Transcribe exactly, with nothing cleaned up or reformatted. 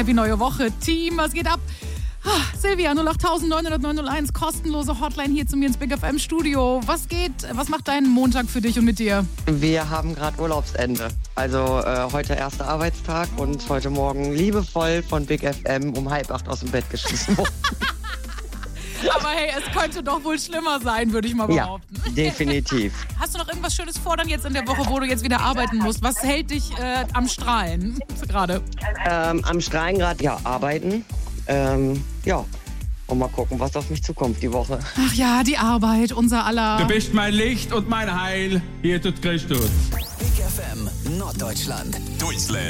wie neue Woche. Team, was geht ab? Ah, Silvia, null acht neun null null neun null eins, kostenlose Hotline hier zu mir ins Big F M Studio. Was geht? Was macht dein Montag für dich und mit dir? Wir haben gerade Urlaubsende. Also äh, heute erster Arbeitstag und heute Morgen liebevoll von Big F M um halb acht aus dem Bett geschmissen worden. Aber hey, es könnte doch wohl schlimmer sein, würde ich mal behaupten. Ja, definitiv. Hast du noch irgendwas Schönes vor dann jetzt in der Woche, wo du jetzt wieder arbeiten musst? Was hält dich äh, am Strahlen gerade? Ähm, am Strahlen gerade, ja, arbeiten. Ähm, ja, und mal gucken, was auf mich zukommt die Woche. Ach ja, die Arbeit, unser aller. Du bist mein Licht und mein Heil. Hier tut Christus. Big F M Norddeutschland. Deutschland.